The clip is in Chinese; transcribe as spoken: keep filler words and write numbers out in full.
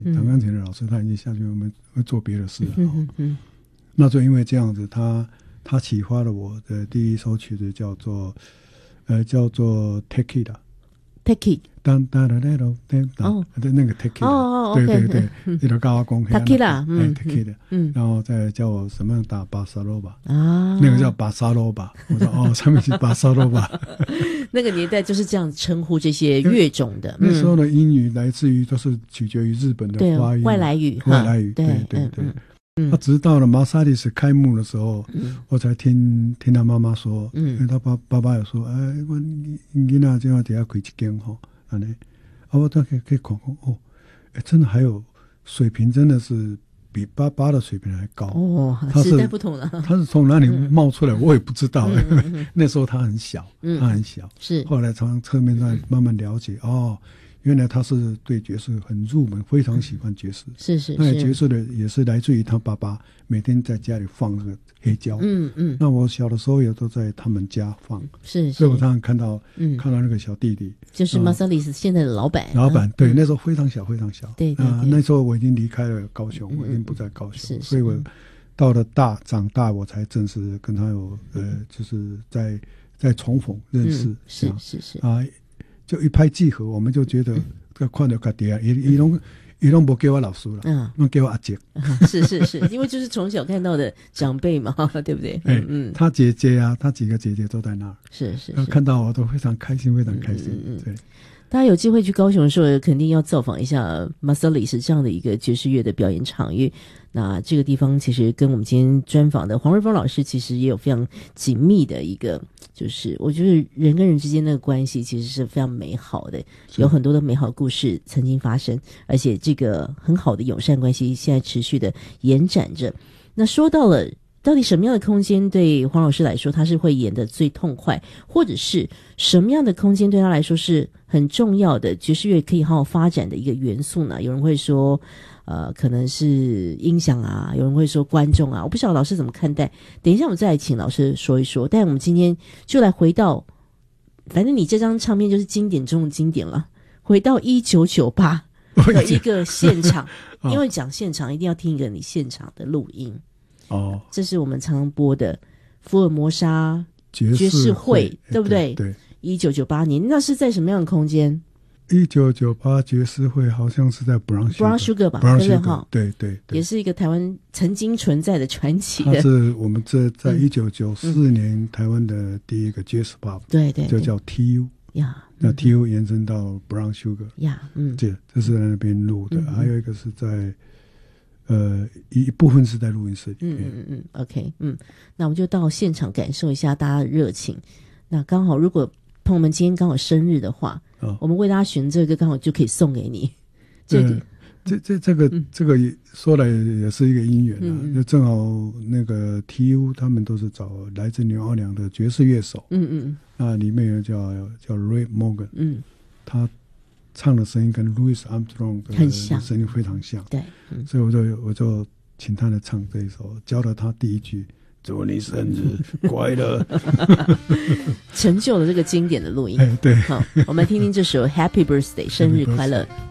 弹钢琴的老师他已经下去我们会做别的事了、 嗯嗯， 那就因为这样子他他启发了我的第一首曲子叫做呃叫做 Take It Take It 当当当当当当的那个 Take It 哦， 对对对，那个高公 Take It 啦， 嗯 Take It 嗯，然后再叫我什么打巴萨罗巴啊， 那个叫巴萨罗巴，我说哦上面是巴萨罗巴那个年代就是这样称呼这些乐种的， 那时候的英语来自于都是取决于日本的发音， 外来语外来语，对对对。 嗯， 他直到了马萨里斯开幕的时候，嗯、我才听听他妈妈说，嗯，因为他爸爸爸有说，哎，我囡仔今晚底下开一间吼，安尼，啊，我都可以可以看看哦，哎，真的还有水平，真的是比爸爸的水平还高哦，时代不同了， 他是从哪里冒出来，嗯、我也不知道，嗯、那时候他很小，嗯、他很小， 是， 后来从侧面上慢慢了解，哦。原来他是对爵士很入门，非常喜欢爵士。 是是是， 那爵士的也是来自于他爸爸每天在家里放那个黑胶。嗯嗯。那我小的时候也都在他们家放。 是是。 所以我常常看到，嗯，看到那个小弟弟， 就是马萨里斯现在的老板。 老板对，那时候非常小，非常小。 对对。 啊，那时候我已经离开了高雄，我已经不在高雄，所以我到了大长大，我才正式跟他有呃，就是在在重逢认识。 是是是。 啊。就一拍即合，我们就觉得这看到家爹，伊伊拢伊拢不给我老师了，嗯，拢给我阿姐。 是是是，因为就是从小看到的长辈嘛，对不对？ 哎，嗯，他姐姐啊，他几个姐姐都在那儿， 是是， 看到我都非常开心，非常开心。嗯嗯，对。 大家有机会去高雄的时候，肯定要造访一下马萨里斯这样的一个爵士乐的表演场域。那这个地方其实跟我们今天专访的黄瑞峰老师其实也有非常紧密的一个，就是我觉得人跟人之间那个关系其实是非常美好的，有很多的美好故事曾经发生，而且这个很好的友善关系现在持续的延展着。那说到了到底什么样的空间对黄老师来说他是会演得最痛快，或者是什么样的空间对他来说是很重要的爵士乐可以好好发展的一个元素呢？有人会说呃，可能是音响啊，有人会说观众啊，我不晓得老师怎么看待，等一下我们再来请老师说一说。但我们今天就来回到，反正你这张唱片就是经典中的经典了，回到一九九八的一个现场因为讲现场一定要听一个你现场的录音哦，这是我们常常播的福尔摩沙爵士会，对不对？对，一九九八年，那是在什么样的空间？ 一九九八爵士会好像是在 Brown Sugar, Brown Sugar 吧， Brown 对不 Sugar, 对对对， 也是一个台湾曾经存在的传奇的。 它是我们这在一九九四年、嗯、台湾的第一个 Jazz Pub， 对对， 就叫 T U 呀，那 T U 延伸到 Brown Sugar 呀，嗯， 这这是在那边录的，嗯、还有一个是在呃一部分是在录音室里面。 嗯嗯嗯 ，OK， 嗯，那我们就到现场感受一下大家的热情。那刚好如果朋友们今天刚好生日的话，哦、我们为大家选这个刚好就可以送给你。这个，嗯、 这这这个、嗯、这个说来也是一个因缘啊，嗯嗯就正好那个 T U 他们都是找来自纽奥良的爵士乐手，嗯嗯，那里面有叫叫 Ray Morgan， 嗯，他唱的声音跟 Louis Armstrong 的声音非常像，对，嗯、所以我就我就请他来唱这一首，教了他第一句。祝你生日快乐成就了这个经典的录音。 哎，对， 好，我们听听这首 Happy Birthday 生日快乐。